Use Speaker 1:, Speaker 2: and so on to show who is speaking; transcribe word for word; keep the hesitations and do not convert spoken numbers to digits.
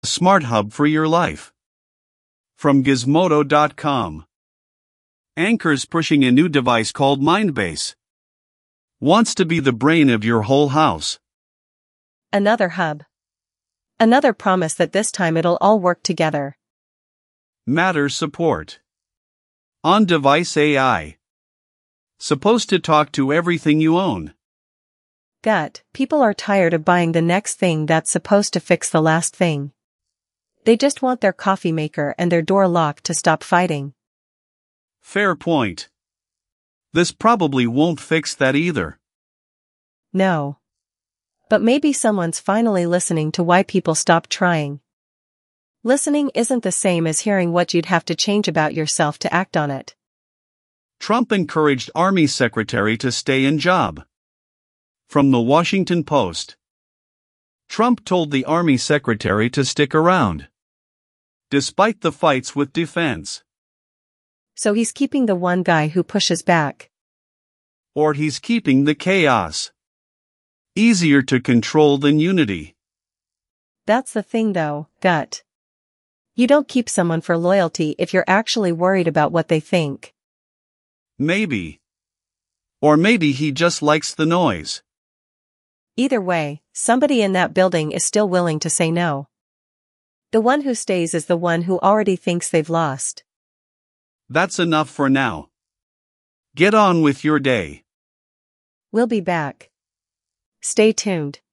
Speaker 1: a smart hub for your life. From Gizmodo dot com. Anchor's pushing a new device called Mindbase. Wants to be the brain of your whole house.
Speaker 2: Another hub. Another promise that this time it'll all work together.
Speaker 1: Matter support. On-device A I. Supposed to talk to everything you own.
Speaker 2: Gut, people are tired of buying the next thing that's supposed to fix the last thing. They just want their coffee maker and their door lock to stop fighting.
Speaker 1: Fair point. This probably won't fix that either.
Speaker 2: No. But maybe someone's finally listening to why people stop trying. Listening isn't the same as hearing what you'd have to change about yourself to act on it.
Speaker 1: Trump encouraged Army Secretary to stay in job. From the Washington Post. Trump told the Army Secretary to stick around, despite the fights with defense.
Speaker 2: So he's keeping the one guy who pushes back.
Speaker 1: Or he's keeping the chaos. Easier to control than unity.
Speaker 2: That's the thing though, Gut. You don't keep someone for loyalty if you're actually worried about what they think.
Speaker 1: Maybe. Or maybe he just likes the noise.
Speaker 2: Either way, somebody in that building is still willing to say no. The one who stays is the one who already thinks they've lost.
Speaker 1: That's enough for now. Get on with your day.
Speaker 2: We'll be back. Stay tuned.